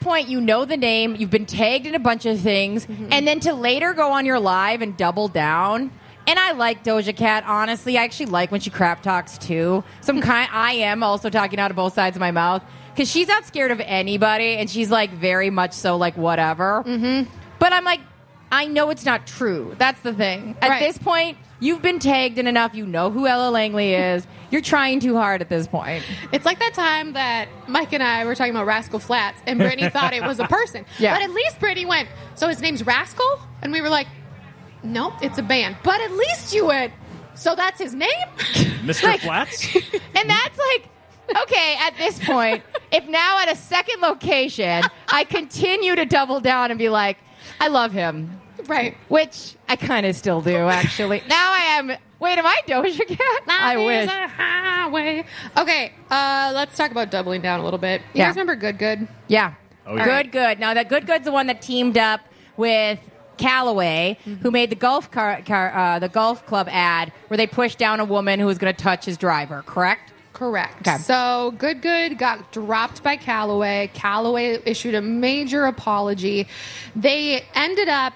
point, you know the name, you've been tagged in a bunch of things, and then to later go on your live and double down. And I like Doja Cat, honestly. I actually like when she crap talks, too. I am also talking out of both sides of my mouth. Because she's not scared of anybody, and she's, like, very much so, like, whatever. But I'm like, I know it's not true. That's the thing. At this point, you've been tagged in enough. You know who Ella Langley is. You're trying too hard at this point. It's like that time that Mike and I were talking about Rascal Flatts, and Brittany thought it was a person. Yeah. But at least Brittany went, so his name's Rascal? And we were like, nope, it's a band. But at least you went, so that's his name? Mr. Flats? And that's like, okay, at this point, if now at a second location, I continue to double down and be like, I love him. Right. Which I kind of still do, actually. Now I am. Wait, am I Doja Cat? I wish. A highway. Okay, let's talk about doubling down a little bit. You guys remember Good Good? Yeah. Oh, yeah. Good. Now, that Good's the one that teamed up with Callaway, who made the golf club ad where they pushed down a woman who was going to touch his driver, correct? Correct. Okay. So Good Good got dropped by Callaway. Callaway issued a major apology. They ended up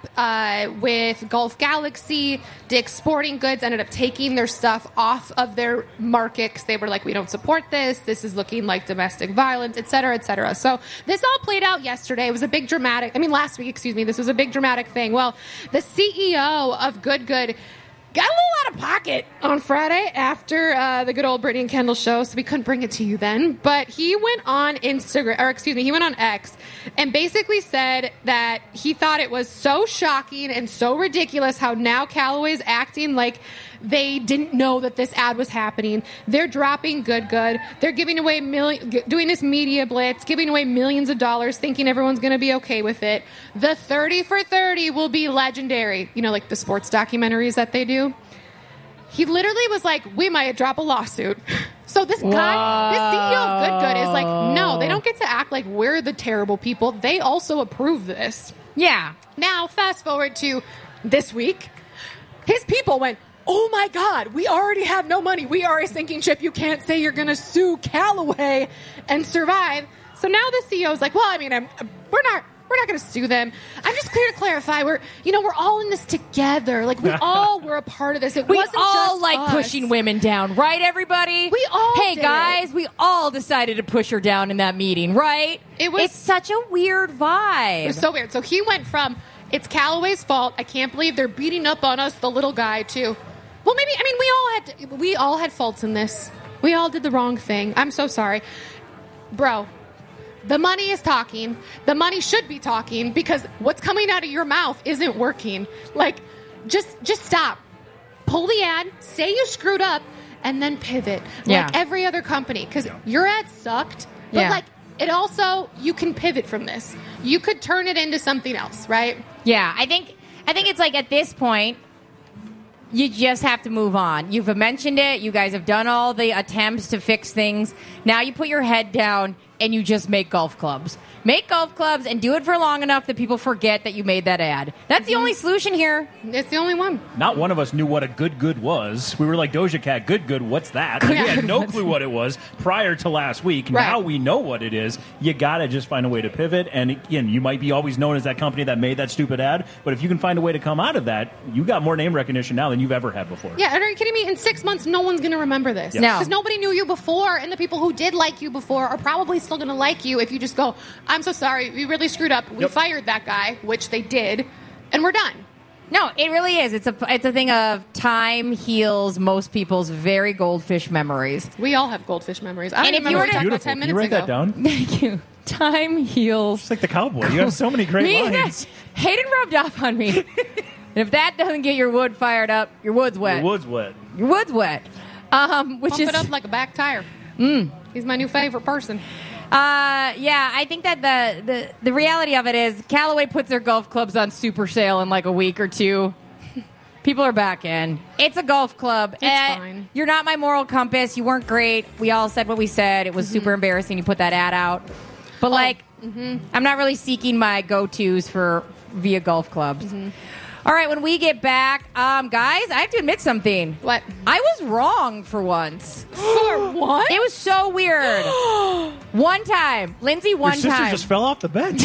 with Golf Galaxy. Dick's Sporting Goods ended up taking their stuff off of their market because they were like, we don't support this. This is looking like domestic violence, et cetera, et cetera. So this all played out yesterday. It was a big last week, this was a big dramatic thing. Well, the CEO of Good Good got a little out of pocket on Friday after the good old Brittany and Kendall show, so we couldn't bring it to you then. But he went on he went on X and basically said that he thought it was so shocking and so ridiculous how now Callaway's acting like they didn't know that this ad was happening. They're dropping Good Good. They're giving away doing this media blitz, giving away millions of dollars, thinking everyone's going to be okay with it. The 30 for 30 will be legendary. You know, like the sports documentaries that they do. He literally was like, we might drop a lawsuit. So this guy, this CEO of Good Good is like, no, they don't get to act like we're the terrible people. They also approve this. Yeah. Now, fast forward to this week. His people went, oh my God, we already have no money. We are a sinking ship. You can't say you're going to sue Callaway and survive. So now the CEO is like, well, I mean, we're not going to sue them. I'm just clear to clarify. We're all in this together. Like we all were a part of this. It wasn't all just like us. pushing women down, right? Everybody. We all. Hey did guys, it. we all decided to push her down in that meeting, right? It's such a weird vibe. It was so weird. So he went from it's Callaway's fault. I can't believe they're beating up on us, the little guy too. Well, maybe, I mean, we all had faults in this. We all did the wrong thing. I'm so sorry. Bro, the money is talking. The money should be talking because what's coming out of your mouth isn't working. Like, just stop. Pull the ad, say you screwed up, and then pivot. Like every other company. Because your ad sucked, but like, it also, you can pivot from this. You could turn it into something else, right? Yeah, I think it's like at this point, you just have to move on. You've mentioned it. You guys have done all the attempts to fix things. Now you put your head down and you just make golf clubs. Make golf clubs and do it for long enough that people forget that you made that ad. That's the only solution here. It's the only one. Not one of us knew what a good was. We were like, Doja Cat, good, what's that? We had no clue what it was prior to last week. Right. Now we know what it is. You got to just find a way to pivot. And again, you might be always known as that company that made that stupid ad. But if you can find a way to come out of that, you got more name recognition now than you've ever had before. Yeah, are you kidding me? In 6 months, no one's going to remember this. Yeah. No. Because nobody knew you before, and the people who did like you before are probably still going to like you if you just go, I'm so sorry, we really screwed up. We fired that guy, which they did, and we're done. No, it really is. It's a thing of time heals most people's very goldfish memories. We all have goldfish memories. I And don't if you remember were what we to- talked about Beautiful. 10 Can minutes you write ago. that down? Thank you. Time heals. It's like the cowboy. You have so many great lines. Hayden rubbed off on me. And if that doesn't get your wood fired up, your wood's wet. The wood's wet. Your wood's wet. Which Pump is it up like a back tire. He's my new favorite person. yeah, I think that the reality of it is Callaway puts their golf clubs on super sale in like a week or two. People are back in. It's a golf club. It's fine. You're not my moral compass. You weren't great. We all said what we said. It was super embarrassing. You put that ad out. But I'm not really seeking my go-tos for via golf clubs. All right, when we get back, guys, I have to admit something. What? I was wrong for once. For what? It was so weird. One time. Lindsay, one Your sister time. just fell off the bed.